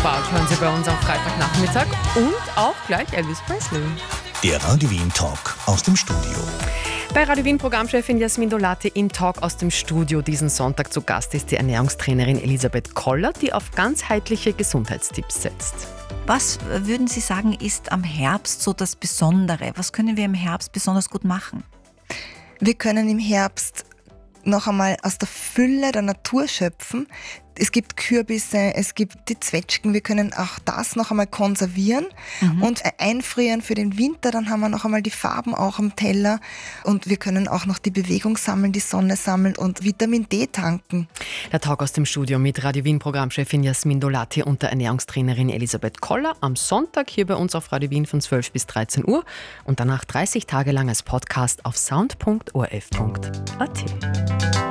About hören Sie bei uns am Freitagnachmittag und auch gleich Elvis Presley. Der Radio Wien Talk aus dem Studio. Bei Radio Wien Programmchefin Jasmin Dolati in Talk aus dem Studio diesen Sonntag zu Gast ist die Ernährungstrainerin Elisabeth Koller, die auf ganzheitliche Gesundheitstipps setzt. Was würden Sie sagen, ist am Herbst so das Besondere? Was können wir im Herbst besonders gut machen? Wir können im Herbst noch einmal aus der Fülle der Natur schöpfen. Es gibt Kürbisse, es gibt die Zwetschgen, wir können auch das noch einmal konservieren und einfrieren für den Winter, dann haben wir noch einmal die Farben auch am Teller und wir können auch noch die Bewegung sammeln, die Sonne sammeln und Vitamin D tanken. Der Talk aus dem Studio mit Radio Wien Programmchefin Jasmin Dolati und der Ernährungstrainerin Elisabeth Koller am Sonntag hier bei uns auf Radio Wien von 12 bis 13 Uhr und danach 30 Tage lang als Podcast auf sound.orf.at.